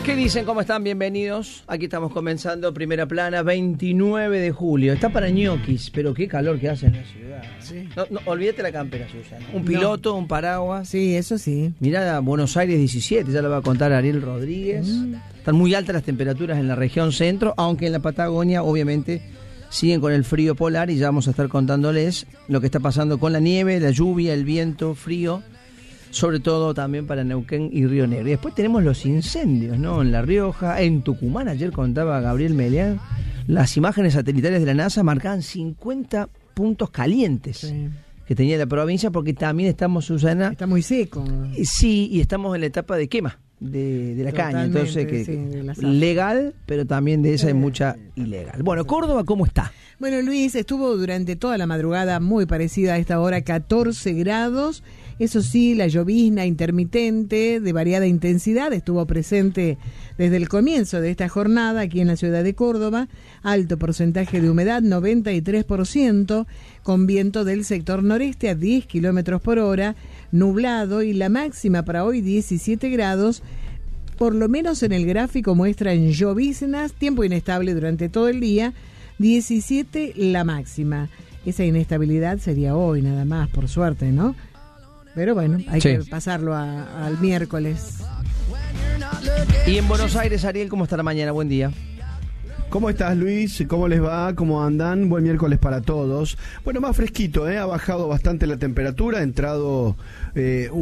¿Qué dicen? ¿Cómo están? Bienvenidos. Aquí estamos comenzando Primera Plana, 29 de julio. Está para ñoquis, pero qué calor que hace en la ciudad. Sí. No, olvídate la campera, Susana. Un piloto, un paraguas. Sí, eso sí. Mirá, Buenos Aires 17, ya lo va a contar Ariel Rodríguez. Están muy altas las temperaturas en la región centro, aunque en la Patagonia, obviamente, siguen con el frío polar y ya vamos a estar contándoles lo que está pasando con la nieve, la lluvia, el viento, frío. Sobre todo también para Neuquén y Río Negro. Y después tenemos los incendios, ¿no? En La Rioja, en Tucumán, ayer contaba Gabriel Meleán, las imágenes satelitales de la NASA marcaban 50 puntos calientes que tenía la provincia, porque también estamos, Susana... Está muy seco. Sí, y estamos en la etapa de quema de la caña, entonces que sí, legal, pero también de esa hay mucha ilegal. Bueno, Córdoba, ¿cómo está? Bueno, Luis, estuvo durante toda la madrugada muy parecida a esta hora, 14 grados. Eso sí, la llovizna intermitente de variada intensidad estuvo presente desde el comienzo de esta jornada aquí en la ciudad de Córdoba. Alto porcentaje de humedad, 93%, con viento del sector noreste a 10 kilómetros por hora, nublado, y la máxima para hoy 17 grados. Por lo menos en el gráfico muestran lloviznas, tiempo inestable durante todo el día, 17 la máxima. Esa inestabilidad sería hoy nada más, por suerte, ¿no? Pero bueno, hay que pasarlo al miércoles. Y en Buenos Aires, Ariel, ¿cómo está la mañana? Buen día. ¿Cómo estás, Luis? ¿Cómo les va? ¿Cómo andan? Buen miércoles para todos. Bueno, más fresquito, ha bajado bastante la temperatura, ha entrado